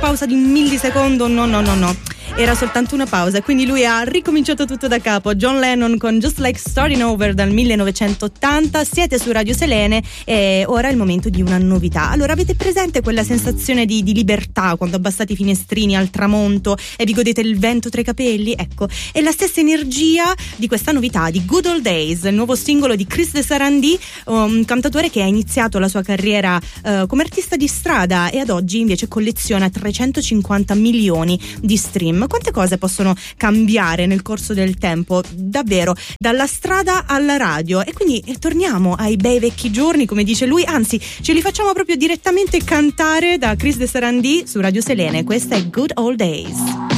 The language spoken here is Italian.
pausa di un millisecondo, no. Era soltanto una pausa, quindi lui ha ricominciato tutto da capo. John Lennon con Just Like Starting Over dal 1980. Siete su Radio Selene e ora è il momento di una novità. Allora, avete presente quella sensazione di libertà quando abbassate i finestrini al tramonto e vi godete il vento tra i capelli? Ecco, è la stessa energia di questa novità di Good Old Days, il nuovo singolo di Chris de Sarandí, un cantautore che ha iniziato la sua carriera come artista di strada e ad oggi invece colleziona 350 milioni di stream. Quante cose possono cambiare nel corso del tempo, davvero, dalla strada alla radio. E quindi torniamo ai bei vecchi giorni, come dice lui, anzi ce li facciamo proprio direttamente cantare da Chris de Sarandí su Radio Selene. Questa è Good Old Days.